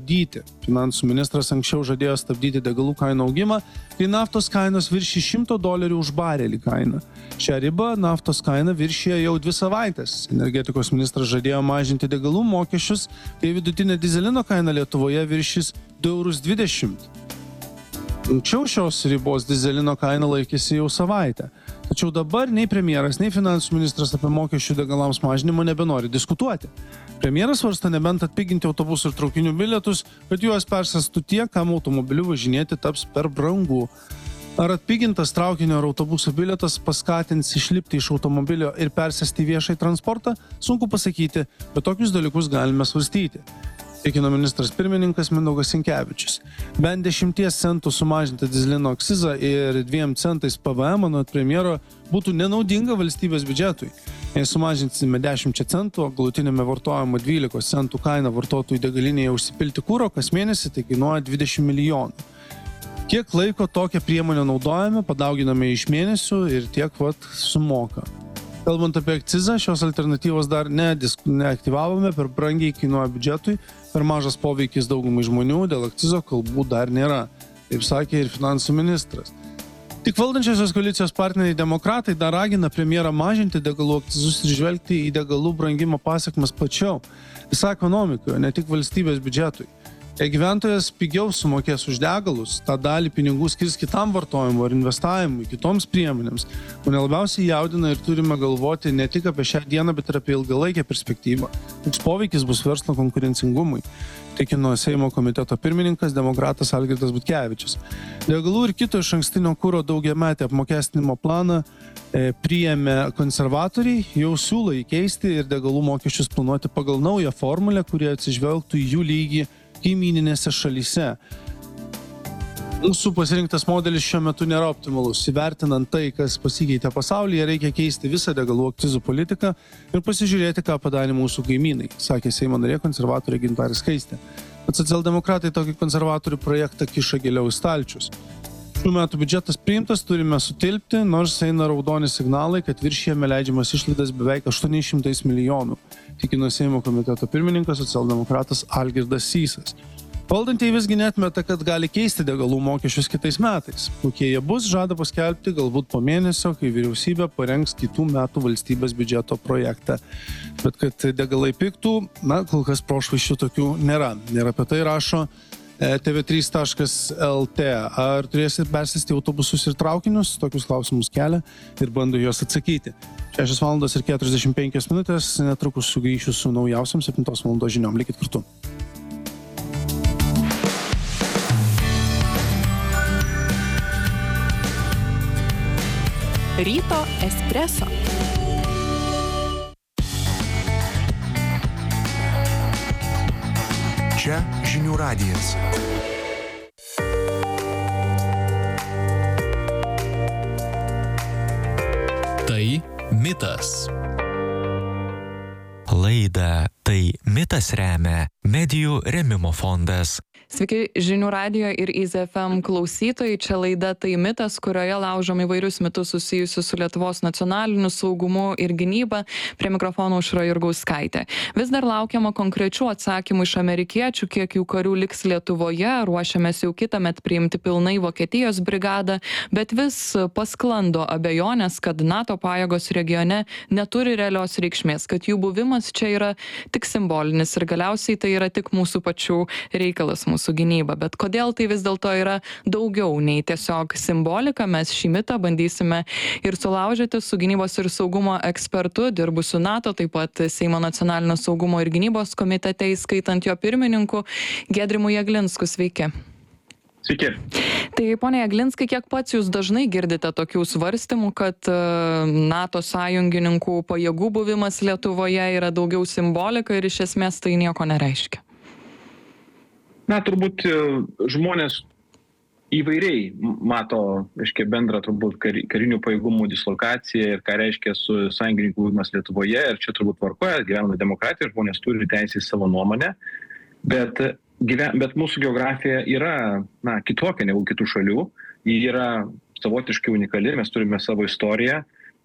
Finansų ministras anksčiau žadėjo stabdyti degalų kainų augimą, kai naftos kainos viršė $100 už barelį kainą. Šią ribą naftos kaina viršė jau 2 savaitės. Energetikos ministras žadėjo mažinti degalų mokesčius, kai vidutinė dizelino kaina Lietuvoje viršys €2,20. Anksčiau šios ribos dizelino kaina laikėsi jau savaitę. Tačiau dabar nei premjeras, nei finansų ministras apie mokesčių degalams mažinimo nebenori diskutuoti. Premjeras svarsto nebent atpiginti autobusų ir traukinių bilietus, kad juos persėstų tie, kam automobiliu važinėti taps per brangu. Ar atpigintas traukinio ar autobuso bilietas paskatins išlipti iš automobilio ir persėsti į viešąjį transportą, sunku pasakyti, bet tokius dalykus galime svarstyti. Tikino ministras pirmininkas Mindaugas Sinkevičius. Bent 10 centų sumažinti dyzelino akcizą ir 2 centais PVM anot premjero būtų nenaudinga valstybės biudžetui. Jei sumažinsime 10 centų, galutinėme vartojimo 12 centų kaina vartotojų degalinėje užsipilti kuro kas mėnesį tai kainuoja 20 milijonų. Kiek laiko tokią priemonę naudojame, padauginame iš mėnesių ir tiek sumoka. Kalbant apie akcizą, šios alternatyvos dar neaktyvavome, per brangiai kainuoja biudžetui, per mažas poveikis daugumai žmonių, dėl akcizo kalbų dar nėra, taip sakė ir finansų ministras. Tik valdančiosios koalicijos partneriai demokratai dar ragina premjerą mažinti degalų akcizus ir žvelgti į degalų brangimo pasekmes plačiau, visą ekonomikoje, ne tik valstybės biudžetui. Jei gyventojas pigiau sumokės už degalus, tą dalį pinigų skirs kitam vartojimui ar investavimui, kitoms priemonėms, mane labiausiai jaudina ir turime galvoti ne tik apie šią dieną, bet ir apie ilgalaikę perspektyvą. Koks poveikis bus verslo konkurencingumui, tikino Seimo komiteto pirmininkas demokratas Algirdas Butkevičius. Degalų ir kito išankstinio kuro daugiametį apmokestinimo planą priėmė konservatoriai, jau siūlo įkeisti ir degalų mokesčius planuoti pagal naują formulę, kurie atsižvelgtų į jų lygį kaimyninėse šalyse. Mūsų pasirinktas modelis šiuo metu nėra optimalus. Įvertinant tai, kas pasikeitė pasaulyje, reikia keisti visą degalų akcizų politiką ir pasižiūrėti, ką padarė mūsų kaimynai, sakė Seimo narė konservatorė Gintarė Skaistė. Bet socialdemokratai tokį konservatorių projektą kiša giliau į stalčius. Šių metų biudžetas priimtas, turime sutilpti, nors eina raudoni signalai, kad viršijame leidžiamas išlaidas beveik 800 milijonų, tikino Seimo komiteto pirmininkas socialdemokratas Algirdas Sysas. Valdantieji visgi neatmeta, kad gali keisti degalų mokesčius kitais metais. Kokie jie bus, žada paskelbti galbūt po mėnesio, kai vyriausybė parengs kitų metų valstybės biudžeto projektą. Bet kad degalai piktų, kol kas prošvaisčių tokių nėra. Ir apie tai rašo tv3.lt. Ar turėsit persėsti autobusus ir traukinius? Tokius klausimus kelia ir bando juos atsakyti. 6:45, netrukus sugrįšiu su naujausiam 7 val. Žiniom. Likit kartu. Ryto espreso. Čia žinių radijas. Tai mitas. Laidą Tai mitas remia Medijų rėmimo fondas. Sveiki žinių radijo ir IZFM klausytojai. Čia laida Tai mitas, kurioje laužom įvairius mitus susijusius su Lietuvos nacionaliniu saugumu ir gynyba. Prie mikrofono Aušra Jurgauskaitė. Vis dar laukiama konkrečių atsakymų iš amerikiečių, kiek jų karių liks Lietuvoje. Ruošiamės jau kitąmet priimti pilnai Vokietijos brigadą, bet vis pasklando abejonės, kad NATO pajėgos regione neturi realios reikšmės, kad jų buvimas čia yra tik simbolinis ir galiausiai tai yra tik mūsų pačių reikalas, mūsų gynyba. Bet kodėl tai vis dėlto yra daugiau nei tiesiog simbolika, mes šį mitą bandysime ir sulaužyti su gynybos ir saugumo ekspertu, dirbusiu NATO, taip pat Seimo nacionalinio saugumo ir gynybos komitete, įskaitant jo pirmininku Giedrimu Jeglinsku. Sveiki. Sveiki. Tai, ponia Jeglinskai, kiek pats jūs dažnai girdite tokių svarstymų, kad NATO sąjungininkų pajėgų buvimas Lietuvoje yra daugiau simbolika ir iš esmės tai nieko nereiškia? Turbūt žmonės įvairiai mato, bendrą turbūt karinių pajėgumų dislokaciją ir ką reiškia su sąjungininkų buvimas Lietuvoje. Ir čia turbūt tvarkoje, gyvename demokratiją, žmonės turi teisę į savo nuomonę, bet mūsų geografija yra kitokia negu kitų šalių. Ji yra savotiškai unikali, mes turime savo istoriją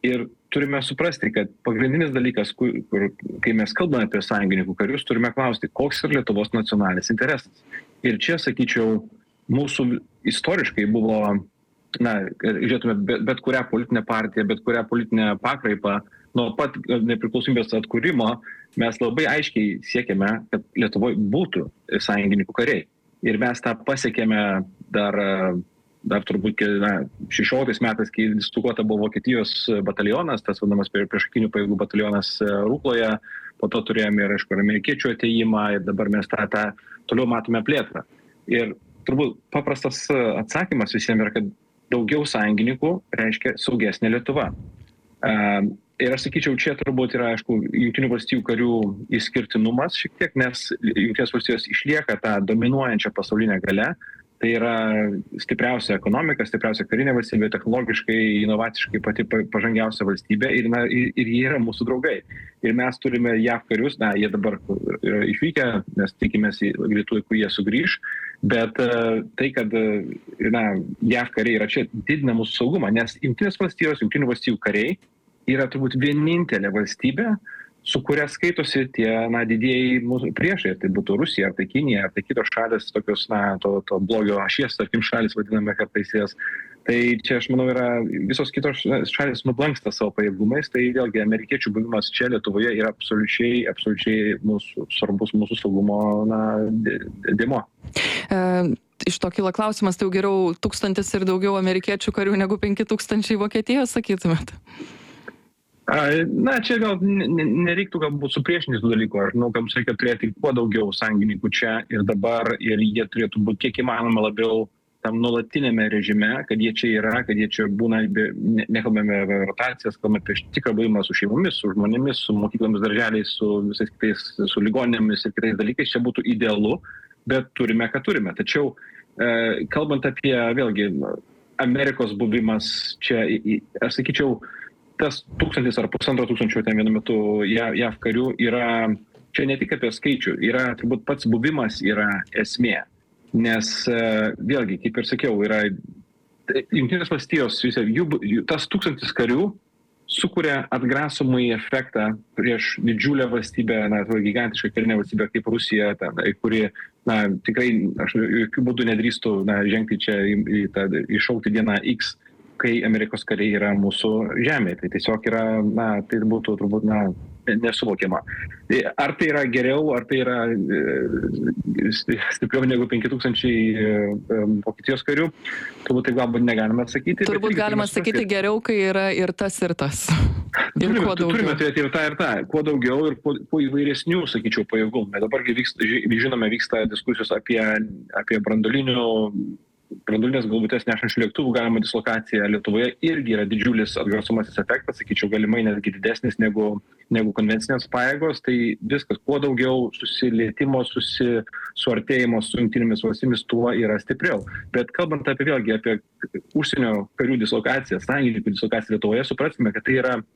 Ir turime suprasti, kad pagrindinis dalykas, kai mes kalbame apie sąjungininkų karius, turime klausti, koks yra Lietuvos nacionalinis interesas. Ir čia, sakyčiau, mūsų istoriškai buvo, žiūrėtume, bet kurią politinę partiją, bet kurią politinę pakraipą, nuo pat nepriklausomybės atkūrimo, mes labai aiškiai siekiame, kad Lietuvoje būtų sąjungininkų kariai. Ir mes tą pasiekėme dar turbūt 16 metais, kai diskutuota buvo Vokietijos batalionas, tas vadinamas priešakinių pajėgų batalionas Rukloje, po to turėjome ir, aišku, amerikiečių atėjimą ir dabar mes tą toliau matome plėtrą. Ir turbūt paprastas atsakymas visiems yra, kad daugiau sąjungininkų reiškia saugesnė Lietuva. Ir aš sakyčiau, čia turbūt yra, aišku, Jungtinių valstijų karių išskirtinumas šiek tiek, nes Jungtinės valstijos išlieka tą dominuojančią pasaulinę galę. Tai yra stipriausia ekonomika, stipriausia karinė valstybė, technologiškai, inovaciškai pati pažangiausia valstybė ir jie yra mūsų draugai. Ir mes turime JAV karius, jie dabar yra išvykę, nes tikimės greitų laikų jie sugrįž, bet tai, kad JAV kariai yra čia, didina mūsų saugumą, nes Jungtinės valstijos, Jungtinių valstijų kariai yra turbūt vienintelė valstybė, su kuria skaitosi tie didieji mūsų priešai, ar tai būtų Rusija, ar tai Kinija, ar tai kitos šalis, tokios to blogio ašies, tarkim, šalis vadiname kartais jas. Tai čia, aš manau, yra visos kitos šalis nublanksta savo pajėgumais, tai vėlgi amerikiečių buvimas čia Lietuvoje yra absoliučiai svarbus mūsų saugumo dėmuo. Iš to kyla klausimas, tai jau geriau 1000 ir daugiau amerikiečių karių negu 5000 Vokietijos, sakytumėt? Čia gal nereiktų galbūt supriešinti tų dalykų. Aš manau, kad mums reikia turėti kuo daugiau sąjungininkų čia ir dabar, ir jie turėtų būti kiek įmanoma labiau tam nuolatinėme režime, kad jie čia yra, kad jie čia būna, nekalbame apie rotacijas, kalbame apie tikrą buvimą su šeimomis, su žmonėmis, su mokyklomis, darželiais, su visais kitais, su ligoninėmis ir kitais dalykais, čia būtų idealu, bet turime, ką turime. Tačiau, kalbant apie, vėlgi, Amerikos buvimas čia, aš sakyčiau, tas 1000 ar 1500 ten vienu metu JAV karių yra, čia ne tik apie skaičių, yra turbūt pats buvimas yra esmė. Nes vėlgi, kaip ir sakiau, yra Jungtinės valstijos, tas 1000 karių sukuria atgrasomąjį efektą prieš didžiulę valstybę, gigantišką karinę valstybę kaip Rusija, kuri, tikrai aš jokių būdų nedrįstų žengti čia iššaukti dieną X, kai Amerikos kariai yra mūsų žemėje. Tai tiesiog yra, tai būtų turbūt, nesuvokiama. Ar tai yra geriau, ar tai yra stipriau negu 5000 Vokietijos karių, turbūt taip galbūt negalime atsakyti. Turbūt galima sakyti geriau, kai yra ir tas. Turime turėti ir tą. Kuo daugiau ir kuo įvairesnių, sakyčiau, pajėgumų. Dabar vyksta diskusijos apie branduolinės galvutes nešančių lėktuvų galima dislokacija Lietuvoje irgi yra didžiulis atgrasomasis efektas, sakyčiau, galimai netgi didesnis negu konvencinės pajėgos, tai viskas, kuo daugiau susilietimo, suartėjimo su Jungtinėmis valstybėmis, tuo yra stipriau. Bet kalbant apie užsienio karių dislokaciją, sąjungininkų dislokaciją Lietuvoje, suprasime, kad tai yra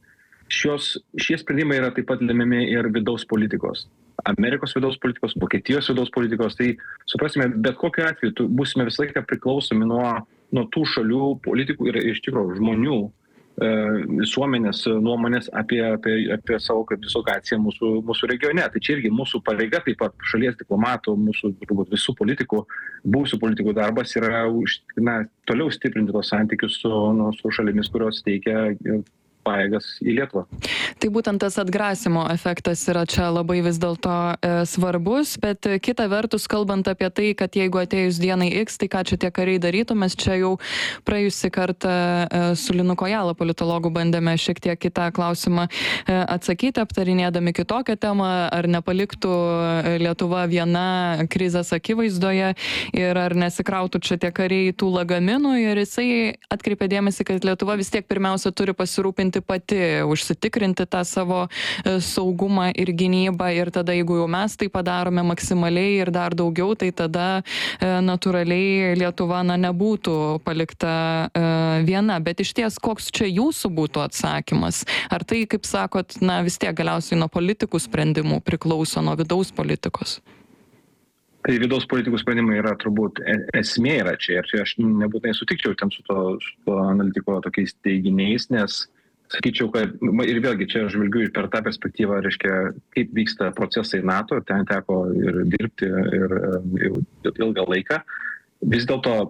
šie sprendimai yra taip pat lemiami ir vidaus politikos. Amerikos vidaus politikos, Vokietijos vidaus politikos, tai suprasime, bet kokiu atveju būsime visą laiką priklausomi nuo tų šalių politikų ir iš tikrųjų žmonių visuomenės nuomonės apie savo dislokaciją mūsų regione. Tai čia irgi mūsų pareiga, taip pat šalies diplomatų, mūsų turbūt visų politikų, buvusių politikų darbas yra toliau stiprinti tos santykius su šalimis, kurios teikia pajėgas į Lietuvą. Tai būtent tas atgrasimo efektas yra čia labai vis dėlto svarbus, bet kita vertus, kalbant apie tai, kad jeigu atėjus dienai X, tai ką čia tie kariai darytų, mes čia jau praėjusį kartą su Linu Kojala politologu bandėme šiek tiek kitą klausimą atsakyti, aptarinėdami kitokią temą, ar nepaliktų Lietuva viena krizės akivaizdoje ir ar nesikrautų čia tie kariai tų lagaminų, ir jisai atkreipė dėmesį, kad Lietuva vis tiek pirmiausia turi pasirūpinti pati, užsitikrinti tą savo saugumą ir gynybą, ir tada, jeigu jau mes tai padarome maksimaliai ir dar daugiau, tai tada natūraliai Lietuva nebūtų palikta viena. Bet iš ties, koks čia jūsų būtų atsakymas? Ar tai, kaip sakot, vis tiek galiausiai nuo politikų sprendimų priklauso, nuo vidaus politikos? Tai vidaus politikų sprendimai yra turbūt esmė yra čia, ir čia aš nebūtinai sutikčiau ten su to analitiko tokiais teiginiais, nes sakyčiau, kad ir vėlgi čia žvelgiu ir per tą perspektyvą, reiškia, kaip vyksta procesai NATO, ten teko ir dirbti ir ilgą laiką. Vis dėlto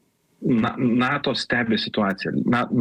NATO stebi situaciją.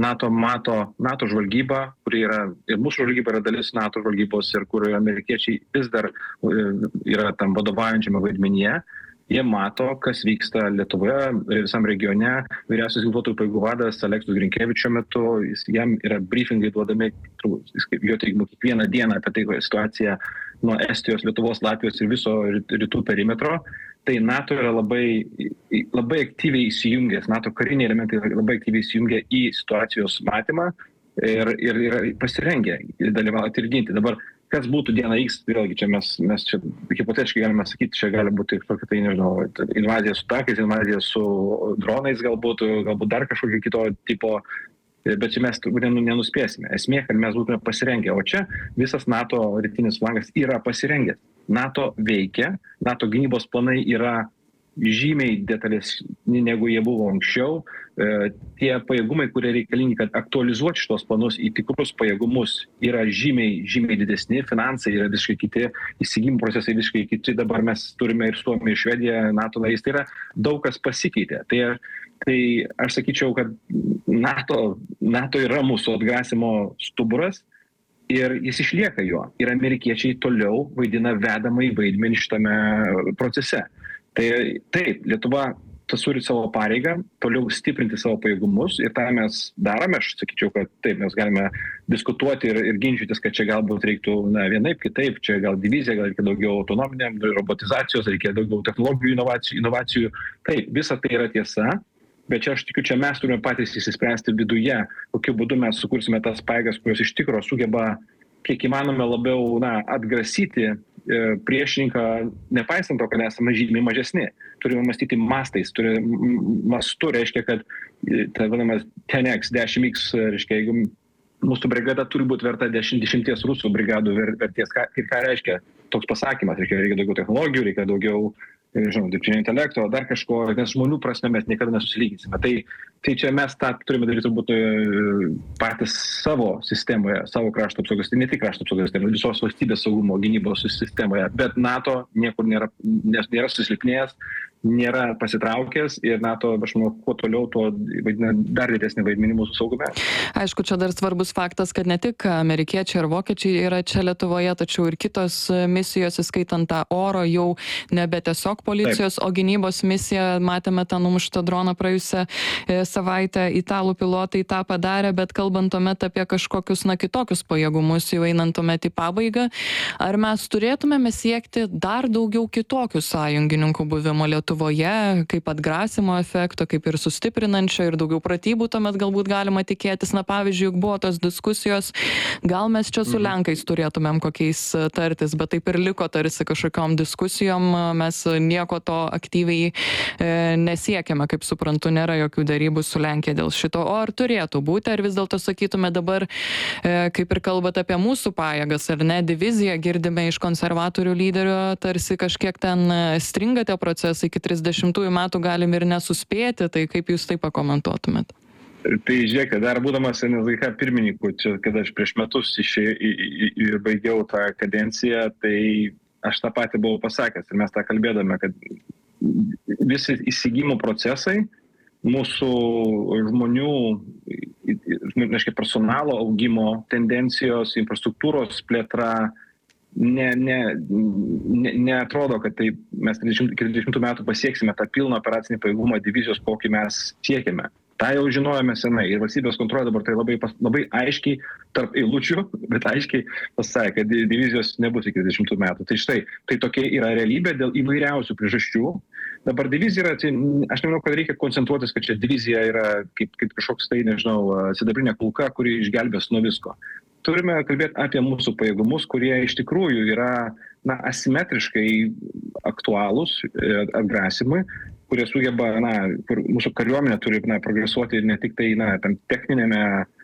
NATO žvalgyba, kuri yra, ir mūsų žvalgyba yra dalis NATO žvalgybos ir kur amerikiečiai vis dar yra tam vadovaujančiame vaidmenyje. Jie mato, kas vyksta Lietuvoje ir visam regione. Vyriausias ginkluotųjų pajėgų vadas Aleksijus Grinkevičius šiuo metu, jam yra briefingai duodami, jo teigimu, kiekvieną dieną apie tai situaciją nuo Estijos, Lietuvos, Latvijos ir viso rytų perimetro. Tai NATO yra labai aktyviai įsijungęs, NATO kariniai elementai labai aktyviai įsijungia į situacijos matymą ir yra pasirengę dalyvauti ir ginti. Dabar kas būtų diena X, vėlgi čia mes čia hipotetiškai galime sakyti, čia gali būti kažkokia tai, nežinau, invazija su tankais, invazija su dronais galbūt dar kažkokio kito tipo, bet čia mes turbūt nenuspėsime. Esmė, kad mes būtume pasirengę, o čia visas NATO rytinis flangas yra pasirengęs. NATO veikia, NATO gynybos planai yra žymiai detalesni negu jie buvo anksčiau. Tie pajėgumai, kurie reikalingi, kad aktualizuoti šitos planus į tikrus pajėgumus, yra žymiai didesni, finansai yra visiškai kiti, įsigymų procesai visiškai kiti, dabar mes turime ir Suomiją, ir Švediją, NATO narys, tai yra daug kas pasikeitė. Tai aš sakyčiau, kad NATO yra mūsų atgrasimo stuburas ir jis išlieka jo. Ir amerikiečiai toliau vaidina vedamąjį vaidmenį šitame procese. Tai taip, Lietuva turi savo pareigą toliau stiprinti savo pajėgumus ir tą mes darome. Aš sakyčiau, kad taip, mes galime diskutuoti ir ginčytis, kad čia galbūt reiktų vienaip, kitaip, čia gal divizija, gal reikia daugiau autonominiam, robotizacijos, reikia daugiau technologijų inovacijų. Taip, visa tai yra tiesa, bet čia aš tikiu, čia mes turime patys įsispręsti viduje, kokiu būdu mes sukursime tas pajėgas, kurios iš tikro sugeba kiek įmanome labiau atgrasyti priešininką, nepaisant to, kad esame žymiai mažesni. Turime mąstyti mastais, mastu reiškia, kad tai vadinamas 10x, 10x, reiškia, jeigu mūsų brigada turi būti verta 10 rusų brigadų vertės, ką reiškia toks pasakymas, reikia daugiau technologijų, reikia daugiau, nežinau, dirbtinio intelekto, dar kažko, nes žmonių prasme mes niekada nesusilyginsime. Tai čia mes tą turime daryti turbūt patys savo sistemoje, savo krašto apsaugos, tai ne tik krašto apsaugos sistemoje, visos valstybės saugumo gynybos sistemoje, bet NATO niekur nėra susilpnėjęs, nėra pasitraukęs ir NATO, aš manau, kuo toliau, tuo vaidina dar didesnį vaidmenį mūsų saugume. Aišku, čia dar svarbus faktas, kad ne tik amerikiečiai ar vokiečiai yra čia Lietuvoje, tačiau ir kitos misijos, įskaitant tą oro, jau nebe tiesiog policijos, o gynybos misija. Matėme tą numuštą droną praėjusią savaitę, italų pilotai tą padarė, bet kalbant tuomet apie kažkokius kitokius pajėgumus, jau einant tuomet į pabaigą, ar mes turėtumėme siekti dar daugiau kitokių sąjungininkų buvimo Lietuvoje, kaip atgrasimo efekto, kaip ir sustiprinančio, ir daugiau pratybų tuomet galbūt galima tikėtis. Pavyzdžiui, juk buvo tos diskusijos, gal mes čia su Lenkais turėtumėm kokiais tartis, bet taip ir liko tarsi kažkokiom diskusijom, mes nieko to aktyviai nesiekėme, kaip suprantu, nėra jokių darybų su Lenkija dėl šito. O ar turėtų būti, ar vis dėlto sakytume dabar, kaip ir kalbate apie mūsų pajėgas, ar ne, diviziją girdime iš konservatorių lyderio, tarsi kažkiek ten stringa tie procesai, iki 30 metų galim ir nesuspėti, tai kaip jūs tai pakomentuotumėt? Tai žiūrėkite, dar būdamas NSGK pirmininku, čia, kada aš prieš metus baigiau tą kadenciją, tai aš tą patį buvau pasakęs ir mes tą kalbėdame, kad visi įsigymų procesai, mūsų žmonių, personalo augimo tendencijos, infrastruktūros plėtra, neatrodo, kad tai mes 30 metų pasieksime tą pilną operacinį pajėgumą divizijos, kokį mes siekiame. Ta jau žinojame senai ir valstybės kontrolė dabar tai labai aiškiai tarp eilučių, bet aiškiai pasakė, kad divizijos nebus iki 30 metų. Tai štai, tai tokia yra realybė dėl įvairiausių priežasčių. Dabar divizija yra, aš nemanau, kad reikia koncentruotis, kad čia divizija yra kaip kažkoks tai, nežinau, sidabrinė kulka, kuri išgelbės nuo visko. Turime kalbėti apie mūsų pajėgumus, kurie iš tikrųjų yra asimetriškai aktualūs atgrasimui, kurie sugeba, kur mūsų kariuomenė turi progresuoti ne tik tai tam techninėme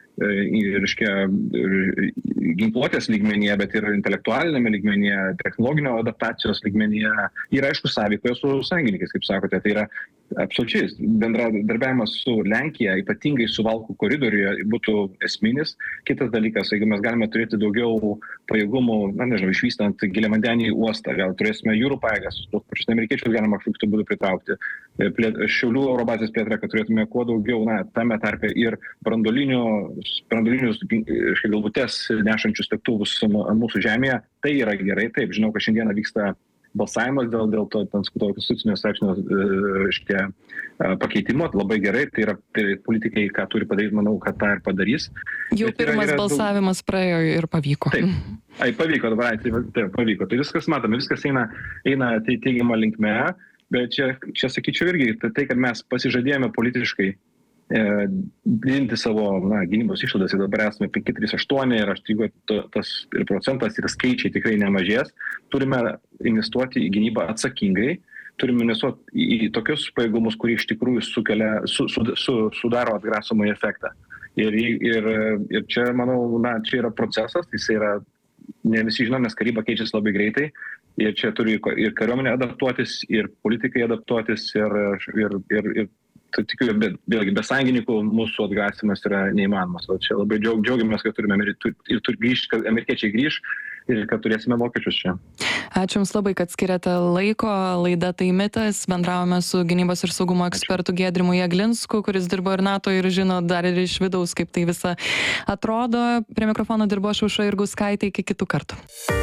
ginkluotės lygmenyje, bet ir intelektualinėme lygmenyje, technologinio adaptacijos lygmenyje ir aišku sąveikoje su sąjungininkais, kaip sakote. Tai yra absoliučiai. Bendradarbiavimas su Lenkija, ypatingai su Valkų koridoriuje, būtų esminis. Kitas dalykas, jeigu mes galime turėti daugiau pajėgumų, išvystant giliavandenį uostą, gal turėsime jūrų pajėgas, tuos pačius amerikiečius galima kažkokiu būdu pritraukti. Šiaulių eurobazės plėtrą, kad turėtume kuo daugiau, tame tarpe ir brandolinius galvutes nešančius lėktuvus mūsų žemėje. Tai yra gerai, taip, žinau, kad šiandieną vyksta balsavimas dėl to konstitucinio straipsnio pakeitimo, labai gerai, tai yra politikai, ką turi padaryti, manau, kad tą ir padarys. Jau pirmas balsavimas praėjo ir pavyko. Taip, pavyko, dabar, taip, pavyko. Tai viskas matome, viskas eina teigiamą linkme, bet čia sakyčiau irgi, tai, kad mes pasižadėjome politiškai didinti savo gynybos išlaidas ir dabar esame 538 ir aš tikiu, tas ir procentas ir skaičiai tikrai nemažės. Turime investuoti į gynybą atsakingai, turime investuoti į tokius pajėgumus, kurie iš tikrųjų sudaro atgrasomąjį efektą. Ir čia, manau, čia yra procesas, jis yra, ne visi žinom, nes karyba keičiasi labai greitai ir čia turi ir kariuomenė adaptuotis, ir politikai adaptuotis, ir tikiu, vėlgi, be sąjungininkų mūsų atgrasimas yra neįmanomas. O čia labai džiaugiamės, kad turime ir grįžti, kad amerikiečiai grįž ir kad turėsime vokiečius čia. Ačiū Jums labai, kad skiriate laiko. Laida Tai mitas. Bendravome su gynybos ir saugumo ekspertu Giedrimu Jeglinsku, kuris dirbo ir NATO ir žino dar ir iš vidaus, kaip tai visa atrodo. Prie mikrofono dirbo aš Aušra Jurgauskaitė. Iki kitų kartų.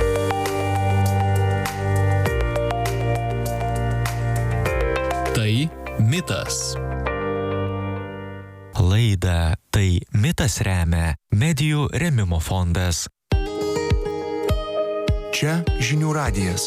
Tai mitas. Laidą Tai mitas remia Medijų rėmimo fondas. Čia Žinių radijas.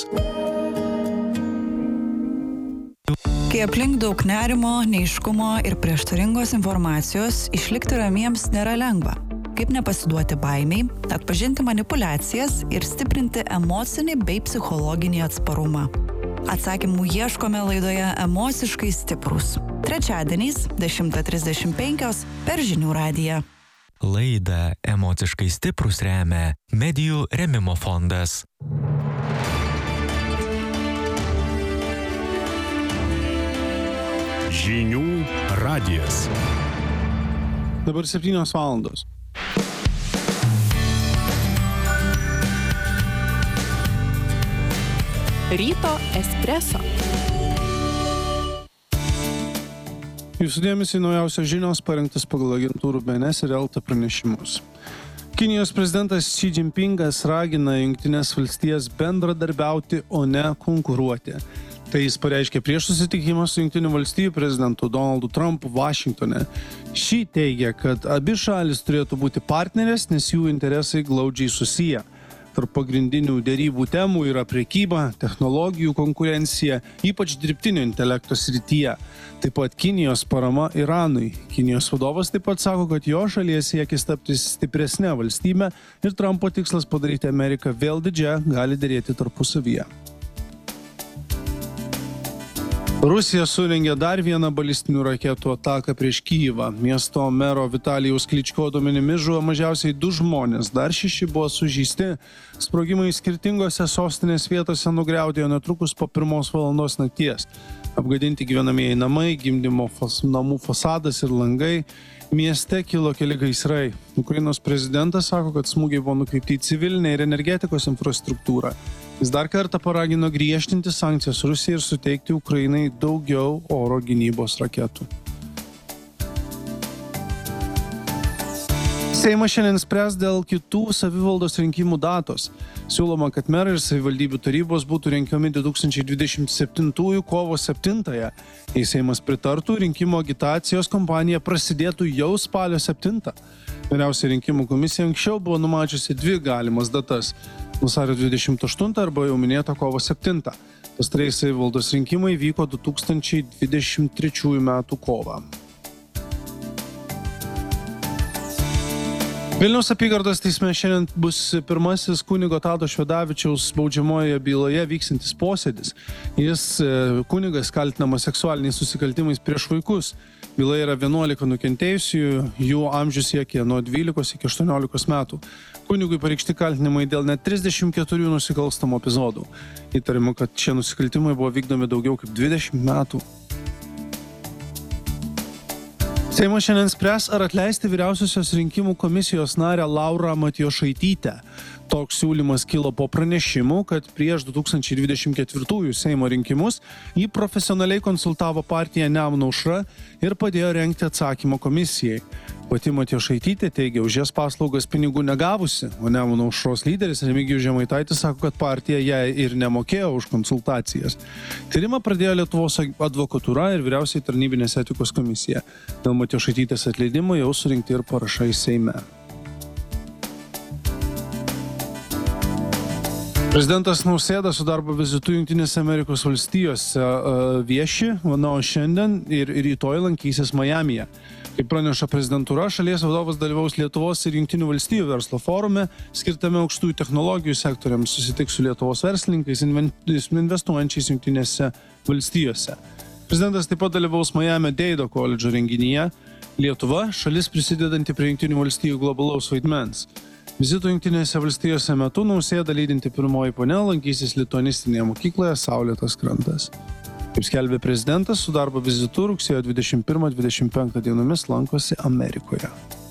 Kai aplink daug nerimo, neaiškumo ir prieštaringos informacijos, išlikti ramiems nėra lengva. Kaip nepasiduoti baimiai, atpažinti manipulacijas ir stiprinti emocinį bei psichologinį atsparumą. Atsakymų ieškome laidoje Emociškai stiprūs. Trečiadieniais 10:35 per Žinių radiją. Laidą Emociškai stiprūs remia Medijų rėmimo fondas. Žinių radijas. Dabar 7 valandos. Ryto espreso. Jūsų dėmesį naujausios žinios parengtas pagal agentūrų BNS ir Elta pranešimus. Kinijos prezidentas Xi Jinpingas ragina Jungtines valstijas bendradarbiauti, o ne konkuruoti. Tai jis pareiškė prieš susitikimą su Jungtinių valstijų prezidentu Donaldu Trumpu Vašingtone. Xi teigia, kad abi šalis turėtų būti partnerės, nes jų interesai glaudžiai susiję. Tarp pagrindinių dėrybų temų yra prekyba, technologijų konkurencija, ypač dirbtinio intelekto srityje. Taip pat Kinijos parama Iranui. Kinijos vadovas taip pat sako, kad jo šalies siekis tapti stipresnė valstybė ir Trumpo tikslas padaryti Ameriką vėl didžią gali dėrėti tarpusavyje. Rusija surengė dar vieną balistinių raketų ataką prieš Kyjivą. Miesto mero Vitalijaus Kličko duomenimis žuvo mažiausiai 2 žmonės, dar 6 buvo sužeisti. Sprogimai skirtingose sostinės vietose nugriaudėjo netrukus po 1 valandos nakties. Apgadinti gyvenamieji namai, gimdymo namų fasadas ir langai. Mieste kilo keli gaisrai. Ukrainos prezidentas sako, kad smūgiai buvo nukreipti į civilinę ir energetikos infrastruktūrą. Jis dar kartą paragino griežtinti sankcijas Rusijai ir suteikti Ukrainai daugiau oro gynybos raketų. Seimas šiandien spręs dėl kitų savivaldos rinkimų datos. Siūloma, kad merai ir savivaldybių tarybos būtų renkami 2027 kovo 7-ąją. Jei Seimas pritartų, rinkimų agitacijos kampanija prasidėtų jau spalio 7. Vyriausia rinkimų komisija anksčiau buvo numačiusi 2 galimas datas – vasario 28 arba jau minėta kovo 7. Pastarieji savivaldos rinkimai vyko 2023 metų kovą. Vilniaus apygardos teisme šiandien bus pirmasis kunigo Tado Švedavičiaus baudžiamojoje byloje vyksantis posėdis. Jis kunigas kaltinamas seksualiniais nusikaltimais prieš vaikus. Byla yra 11 nukentėjusiųjų, jų amžius siekia nuo 12 iki 18 metų. Kunigui pareikšti kaltinimai dėl net 34 nusikalstamų epizodų. Įtariama, kad šie nusikaltimai buvo vykdomi daugiau kaip 20 metų. Seimas šiandien spręs, ar atleisti vyriausiosios rinkimų komisijos narę Laurą Matjošaitytę. Toks siūlymas kilo po pranešimų, kad prieš 2024 Seimo rinkimus jį profesionaliai konsultavo partija Nemuno aušra ir padėjo rengti atsakymo komisijai. Pati Matjošaitytė teigia, už jas paslaugas pinigų negavusi, o Nemuno aušros lyderis Remigijus Žemaitaitis sako, kad partija jai ir nemokėjo už konsultacijas. Tyrimą pradėjo Lietuvos advokatūra ir vyriausiai tarnybinės etikos komisija. Dėl Matjošaitytės atleidimo jau surinkti ir parašai Seime. Prezidentas Nausėda su darbo vizitu Jungtinėse Amerikos valstijose vieši, o šiandien ir rytoj lankysis Majamyje. Kaip praneša prezidentūra, šalies vadovas dalyvaus Lietuvos ir Jungtinių valstijų verslo forume, skirtame aukštųjų technologijų sektoriams, susitiks su Lietuvos verslininkais investuojančiais Jungtinėse valstijose. Prezidentas taip pat dalyvaus Miami Dade koledžo renginyje. Lietuva – šalis prisidedanti prie Jungtinių valstijų globalaus vaidmens. Vizito Jungtinėse valstijose metu Nausėda lydinti pirmoji ponia lankysis lituanistinėje mokykloje Saulėtas krantas. Kaip skelbė prezidentas, su darbo vizitu rugsėjo 21-25 dienomis lankosi Amerikoje.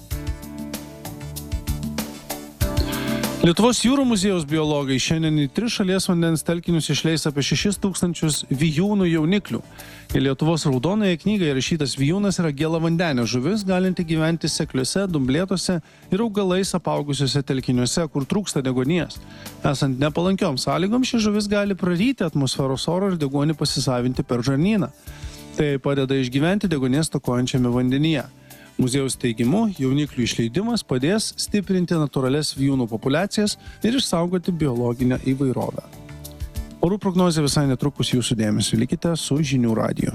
Lietuvos jūrų muziejaus biologai šiandien į 3 šalies vandens telkinius išleis apie 6000 vijūnų jauniklių. Į Lietuvos raudonąją knygą įrašytas vijūnas yra gėlavandenė žuvis, galinti gyventi sekliuose, dumblėtuose ir augalais apaugusiuose telkiniuose, kur trūksta deguonies. Esant nepalankioms sąlygoms, ši žuvis gali praryti atmosferos oro ir deguonį pasisavinti per žarnyną. Tai padeda išgyventi deguonies stokojančiame vandenyje. Muziejaus teigimu, jauniklių išleidimas padės stiprinti natūralias vijūnų populiacijas ir išsaugoti biologinę įvairovę. Orų prognozė visai netrukus jūsų dėmesio. Likite su Žinių radiju.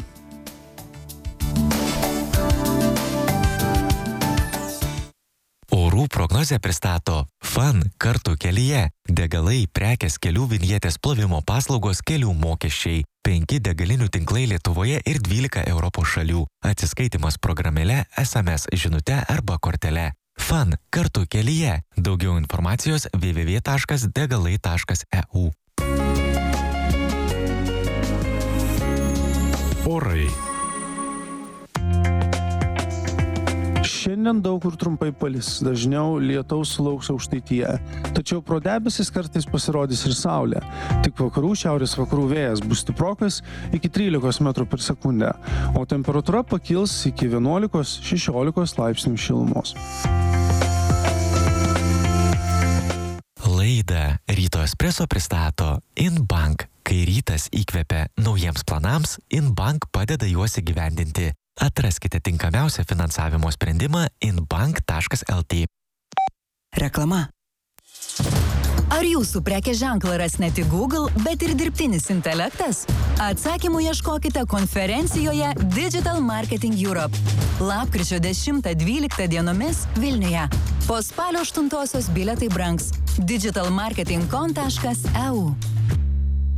Orų prognozę pristato FAN kartu kelyje. Degalai, prekės, kelių vinjetės plovimo paslaugos, kelių mokesčiai. 5 degalinių tinklai Lietuvoje ir 12 Europos šalių. Atsiskaitimas programėle, SMS žinute arba kortele. FAN kartu kelyje. Daugiau informacijos www.degalai.eu. Orai. Šiandien daug kur trumpai palis, dažniau lietaus sulauks Aukštaitija. Tačiau pro debesis kartais pasirodys ir saulė. Tik vakarų, šiaurės vakarų vėjas bus stiprokas iki 13 metrų per sekundę, o temperatūra pakils iki 11-16 laipsnių šilumos. Laidą Ryto Espresso pristato InBank. Kai rytas įkvepia naujiems planams, InBank padeda juos įgyvendinti. Atraskite tinkamiausią finansavimo sprendimą inbank.lt. Reklama. Ar jūsų prekės ženklą ras ne tik Google, bet ir dirbtinis intelektas? Atsakymų ieškokite konferencijoje Digital Marketing Europe. Lapkričio 10-12 dienomis Vilniuje. Po spalio 8 bilietai brangs. digitalmarketing.com.eu